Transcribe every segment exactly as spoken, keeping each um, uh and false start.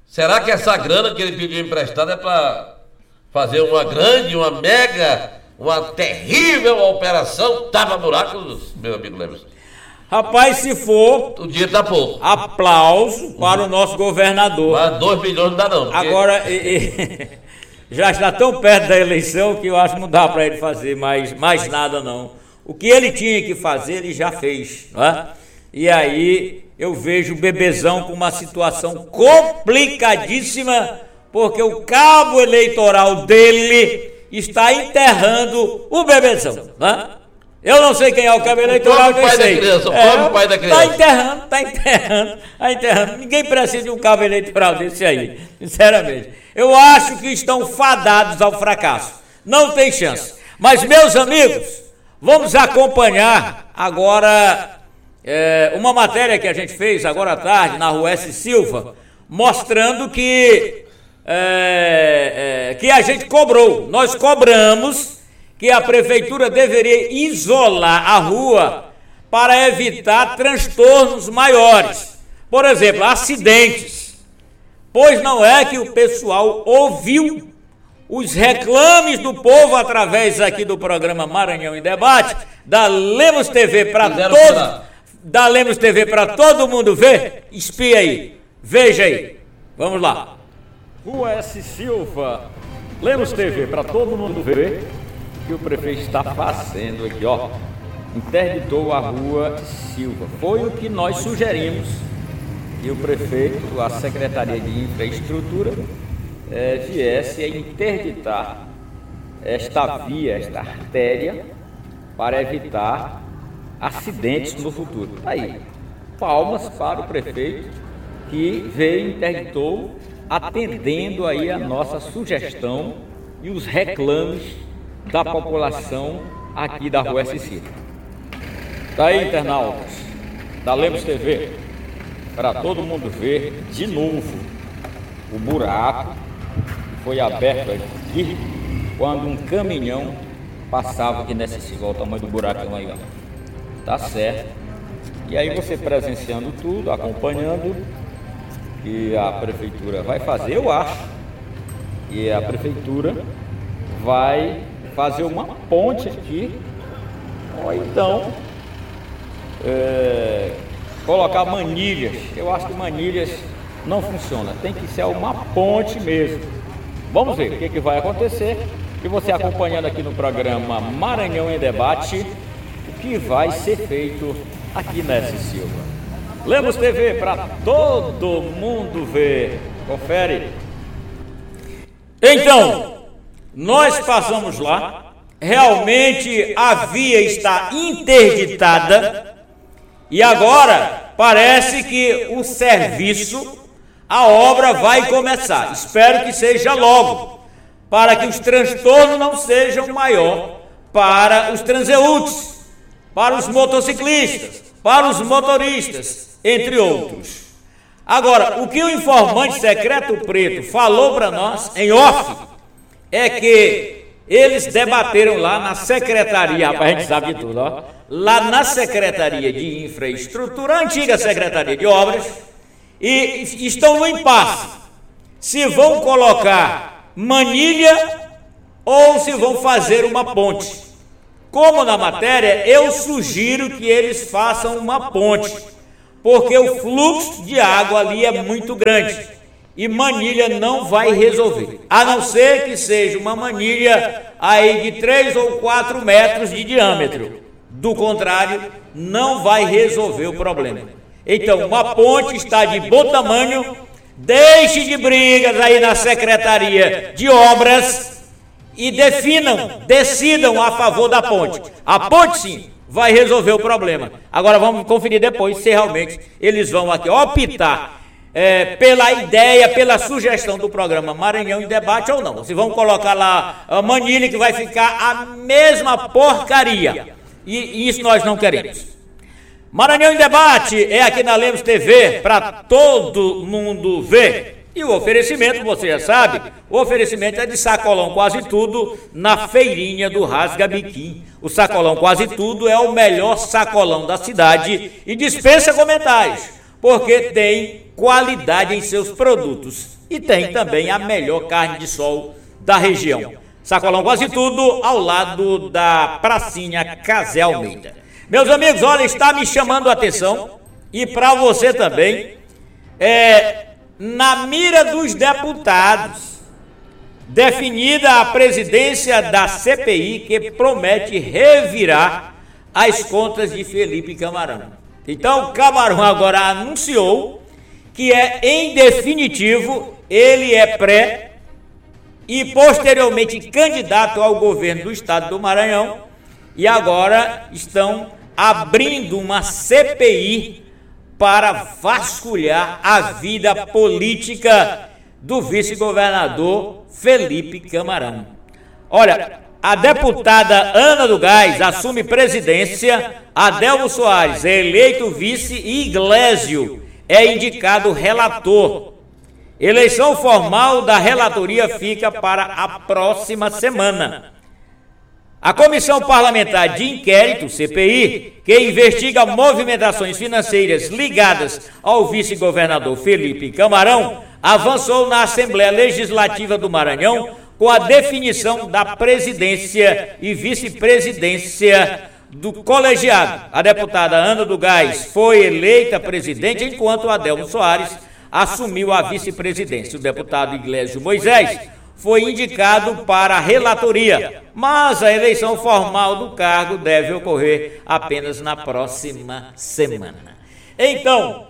Será que essa grana que ele pediu emprestada é para fazer uma grande, uma mega, uma terrível operação tapa-buracos, meu amigo Lemos? Rapaz, se for... O dinheiro tá pouco. Aplauso para uhum. o nosso governador. Mas dois bilhões não dá não. Porque... Agora, e, e, já está tão perto da eleição que eu acho que não dá para ele fazer mais, mais nada não. O que ele tinha que fazer, ele já fez, não é? E aí eu vejo o Bebezão com uma situação complicadíssima, porque o cabo eleitoral dele está enterrando o Bebezão, né? Eu não sei quem é o cabo eleitoral, eu sei. Criança, o é, pai da criança. Está enterrando, está enterrando, está enterrando. Ninguém precisa de um cabo eleitoral desse aí, sinceramente. Eu acho que estão fadados ao fracasso. Não tem chance. Mas, meus amigos, vamos acompanhar agora é, uma matéria que a gente fez agora à tarde na Rua S. Silva, mostrando que, é, é, que a gente cobrou. Nós cobramos que a prefeitura deveria isolar a rua para evitar transtornos maiores. Por exemplo, acidentes. Pois não é que o pessoal ouviu os reclames do povo através aqui do programa Maranhão em Debate, da Lemos T V para todo, da Lemos T V para todo mundo ver. Espia aí, veja aí. Vamos lá. Rua S. Silva, Lemos T V para todo mundo ver. Que o prefeito está fazendo aqui, ó, interditou a Rua Silva. Foi o que nós sugerimos que o prefeito, a Secretaria de Infraestrutura, é, viesse a interditar esta via, esta artéria, para evitar acidentes no futuro. Aí, palmas para o prefeito que veio e interditou, atendendo aí a nossa sugestão e os reclames da população aqui da Rua S. Silva. Daí, internautas da Lemos T V, para todo mundo ver de novo o buraco que foi aberto aqui quando um caminhão passava aqui nessa Silva. Olha o tamanho do buracão aí, ó. Tá certo. E aí você presenciando tudo, acompanhando, que a prefeitura vai fazer, eu acho, e a prefeitura vai fazer uma ponte aqui, ou então é, colocar manilhas. Eu acho que manilhas não funciona, tem que ser uma ponte mesmo. Vamos ver o que, que vai acontecer, e você acompanhando aqui no programa Maranhão em Debate, o que vai ser feito aqui nessa Silva. Lemos T V para todo mundo ver. Confere. Então, nós passamos lá, realmente a via está interditada e agora parece que o serviço, a obra vai começar. Espero que seja logo, para que os transtornos não sejam maiores para os transeuntes, para os motociclistas, para os motoristas, entre outros. Agora, o que o informante secreto preto falou para nós em off é que eles debateram lá na secretaria, rapaz, a gente sabe de tudo, ó, lá na Secretaria de Infraestrutura, a antiga Secretaria de Obras, e estão no impasse, se vão colocar manilha ou se vão fazer uma ponte. Como na matéria, eu sugiro que eles façam uma ponte, porque o fluxo de água ali é muito grande. E manilha não vai resolver, a não ser que seja uma manilha aí de três ou quatro metros de diâmetro. Do contrário, não vai resolver o problema. Então, uma ponte está de bom tamanho. Deixe de brigas aí na Secretaria de Obras e definam, decidam a favor da ponte. A ponte, sim, vai resolver o problema. Agora vamos conferir depois se realmente eles vão aqui optar É, pela ideia, pela sugestão do programa Maranhão em Debate ou não. Se vão colocar lá a manilha que vai ficar a mesma porcaria. E, e isso nós não queremos. Maranhão em Debate é aqui na Lemos T V para todo mundo ver. E o oferecimento, você já sabe, o oferecimento é de sacolão quase tudo na feirinha do Rasga Biquim. O sacolão quase tudo é o melhor sacolão da cidade e dispensa comentários. porque tem qualidade em seus produtos e tem também a melhor carne de sol da região. Sacolão Quase Tudo, ao lado da pracinha Casé Almeida. Meus amigos, olha, está me chamando a atenção, e para você também, é, na mira dos deputados, definida a presidência da C P I, que promete revirar as contas de Felipe Camarão. Então, Camarão agora anunciou que é, em definitivo, ele é pré e posteriormente candidato ao governo do estado do Maranhão, e agora estão abrindo uma C P I para vasculhar a vida política do vice-governador Felipe Camarão. Olha, a deputada Ana do Gás assume presidência, Adelmo Soares é eleito vice e Iglesio é indicado relator. Eleição formal da relatoria fica para a próxima semana. A Comissão Parlamentar de Inquérito, C P I, que investiga movimentações financeiras ligadas ao vice-governador Felipe Camarão, avançou na Assembleia Legislativa do Maranhão com a definição da presidência e vice-presidência do colegiado. A deputada Ana do Gás foi eleita presidente, enquanto Adelmo Soares assumiu a vice-presidência. O deputado Iglesio Moisés foi indicado para a relatoria, mas a eleição formal do cargo deve ocorrer apenas na próxima semana. Então,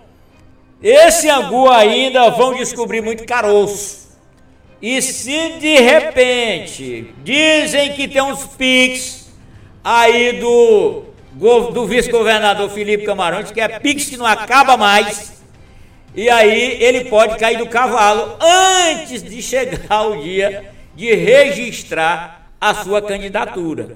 esse angu ainda vão descobrir muito caroço. E se de repente dizem que tem uns piques aí do, do vice-governador Felipe Camarão, que é piques que não acaba mais, e aí ele pode cair do cavalo antes de chegar o dia de registrar a sua candidatura.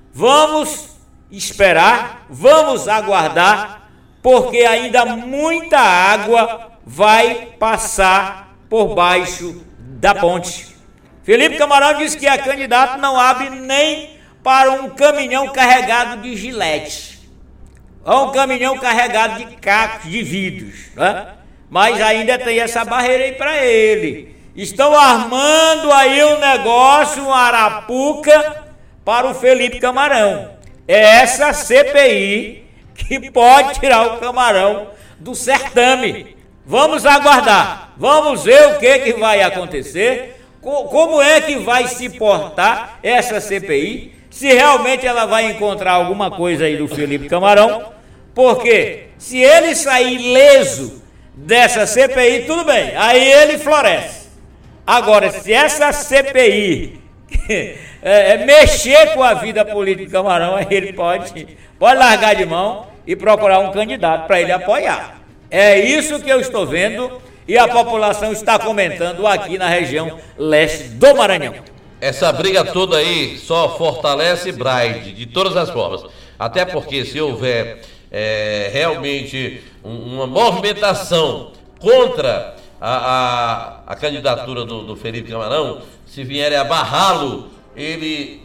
Vamos esperar, vamos aguardar, porque ainda muita água vai passar por baixo da ponte. Felipe Camarão disse que a candidata não abre nem para um caminhão carregado de gilete, ou um caminhão carregado de cacos, de vidros, né? Mas ainda tem essa barreira aí para ele. Estão armando aí um negócio, uma arapuca para o Felipe Camarão. É essa C P I que pode tirar o Camarão do certame. Vamos aguardar, vamos ver o que, que vai acontecer, como é que vai se portar essa C P I, se realmente ela vai encontrar alguma coisa aí do Felipe Camarão, porque se ele sair leso dessa C P I, tudo bem, aí ele floresce. Agora, se essa C P I é, é, mexer com a vida política do Camarão, aí ele pode, pode largar de mão e procurar um candidato para ele apoiar. É isso que eu estou vendo e a população está comentando aqui na região leste do Maranhão. Essa briga toda aí só fortalece Braide, de todas as formas. Até porque se houver é, realmente um, uma movimentação contra a, a, a candidatura do, do Felipe Camarão, se vierem a barrá-lo, ele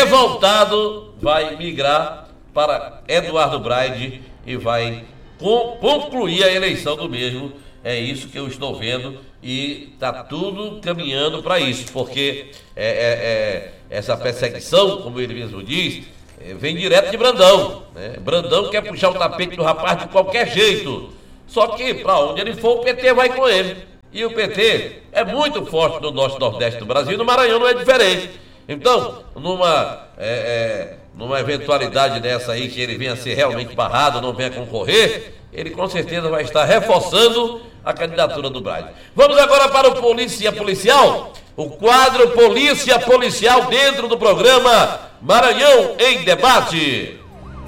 revoltado vai migrar para Eduardo Braide e vai com, concluir a eleição do mesmo. É isso que eu estou vendo e está tudo caminhando para isso, porque é, é, é, essa perseguição, como ele mesmo diz, é, vem direto de Brandão, né? Brandão quer puxar o tapete do rapaz de qualquer jeito, só que para onde ele for, o P T vai com ele. E o P T é muito forte no norte e nordeste do Brasil, e no Maranhão não é diferente. Então, numa, é, é, numa eventualidade dessa aí, que ele venha a ser realmente barrado, não venha concorrer, ele com certeza vai estar reforçando a candidatura do Braide. Vamos agora para o Polícia Policial, o quadro Polícia Policial dentro do programa Maranhão em Debate.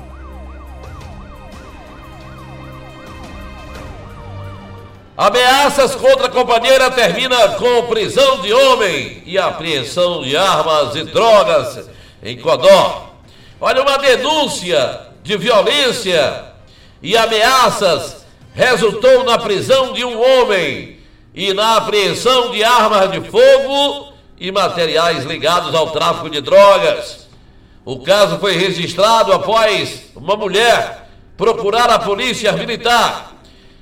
Ameaças contra a companheira termina com prisão de homem e apreensão de armas e drogas em Codó. Olha, uma denúncia de violência e ameaças resultou na prisão de um homem e na apreensão de armas de fogo e materiais ligados ao tráfico de drogas. O caso foi registrado após uma mulher procurar a polícia militar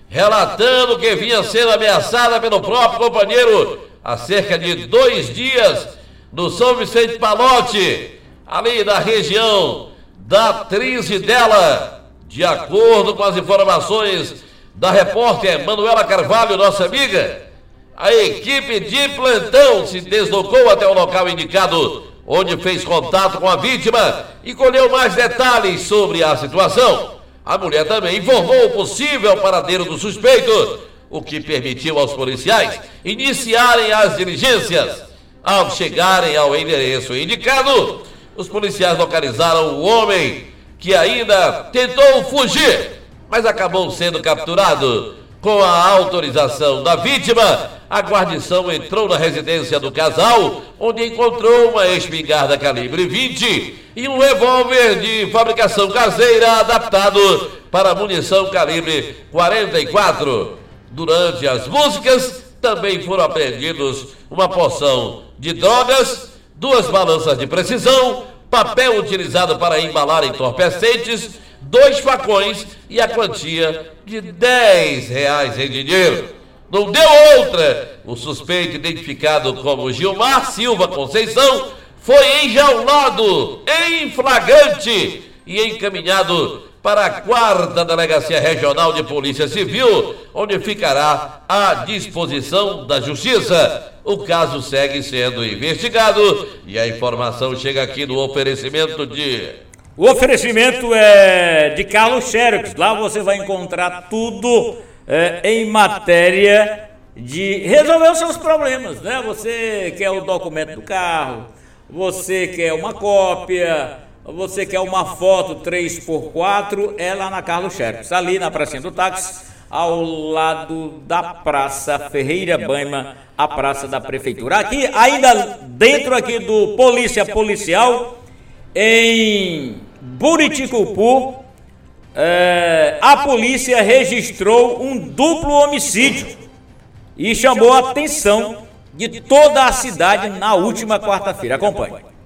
relatando que vinha sendo ameaçada pelo próprio companheiro há cerca de dois dias no São Vicente Palote, ali na região da Trise dela. De acordo com as informações da repórter Manuela Carvalho, nossa amiga, a equipe de plantão se deslocou até o local indicado, onde fez contato com a vítima e colheu mais detalhes sobre a situação. A mulher também informou o possível paradeiro do suspeito, o que permitiu aos policiais iniciarem as diligências. Ao chegarem ao endereço indicado, os policiais localizaram o homem, que ainda tentou fugir, mas acabou sendo capturado. Com a autorização da vítima, a guarnição entrou na residência do casal, onde encontrou uma espingarda calibre vinte e um revólver de fabricação caseira adaptado para munição calibre quarenta e quatro. Durante as buscas, também foram apreendidos uma porção de drogas, duas balanças de precisão, papel utilizado para embalar entorpecentes, dois facões e a quantia de dez reais em dinheiro. Não deu outra. O suspeito, identificado como Gilmar Silva Conceição, foi enjaulado em flagrante e encaminhado para a quarta Delegacia Regional de Polícia Civil, onde ficará à disposição da Justiça. O caso segue sendo investigado e a informação chega aqui no oferecimento de... O oferecimento é de Carlos Xerox. Lá você vai encontrar tudo é, em matéria de resolver os seus problemas, né? Você quer o documento do carro, você quer uma cópia, você quer uma foto três por quatro, é lá na Carlos Xerox, ali na pracinha do táxi, ao lado da Praça Ferreira Baima, a praça da prefeitura. Aqui, ainda dentro aqui do Polícia Policial, em Buriticupu, é, a polícia registrou um duplo homicídio e chamou a atenção de toda a cidade na última quarta-feira. Acompanhe.